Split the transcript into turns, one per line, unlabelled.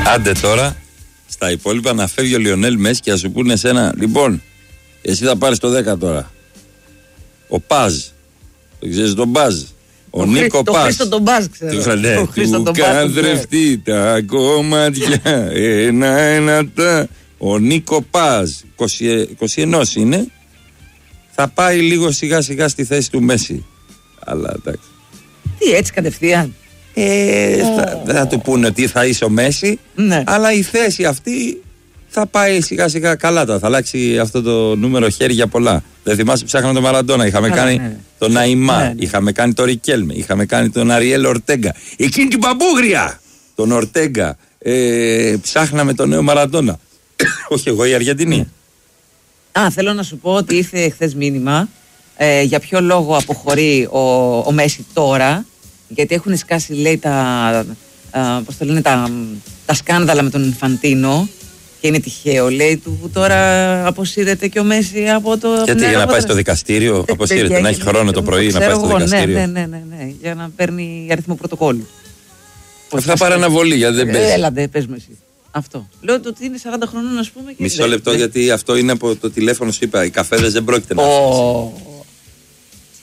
Άντε τώρα στα υπόλοιπα να φεύγει ο Λιονέλ Μέση και να σου πούνε εσένα, λοιπόν, εσύ θα πάρεις το 10 τώρα. Ο Παζ. Το ξέρεις τον Παζ. Ο Νίκο Παζ.
Το Χρήστο τον Παζ, ξέρω.
Ναι, του καθρεφτεί τα κομμάτια ένα τα. Ο Νίκο Παζ, 21 είναι, θα πάει λίγο σιγά σιγά στη θέση του Μέση. Αλλά εντάξει.
Τι, έτσι κατευθείαν?
Δεν θα του πούνε ότι θα είσαι ο Μέση,
ναι.
Αλλά η θέση αυτή θα πάει σιγά σιγά καλά τώρα. Θα αλλάξει αυτό το νούμερο χέρι για πολλά. Δεν θυμάσαι, ψάχναμε τον Μαραντόνα. Είχαμε κάνει τον Ναϊμάρ, είχαμε κάνει τον Ρικέλμε, είχαμε κάνει τον Αριέλ Ορτέγκα. Εκείνη την παμπούγρια! Τον Ορτέγκα. Ψάχναμε τον νέο Μαραντόνα. Όχι εγώ, η Αργεντινή.
Θέλω να σου πω ότι ήρθε χθες μήνυμα για ποιο λόγο αποχωρεί ο Μέση τώρα. Γιατί έχουν σκάσει, λέει, πώς το λένε, τα σκάνδαλα με τον Ινφαντίνο. Και είναι τυχαίο, λέει, του τώρα αποσύρεται και ο Μέση από το.
Γιατί, για να πάει στο δικαστήριο, αποσύρεται, να έχει χρόνο το πρωί να πάει στο δικαστήριο.
Ναι, για να παίρνει αριθμό πρωτοκόλλου.
Θα πάρει αναβολή, γιατί δεν παίζει.
Έλατε, πες μου εσύ. Αυτό. Λέω ότι είναι 40 χρονών, α πούμε.
Μισό λεπτό, γιατί αυτό είναι από το τηλέφωνο σου είπα. Οι καφέδες δεν πρόκειται να.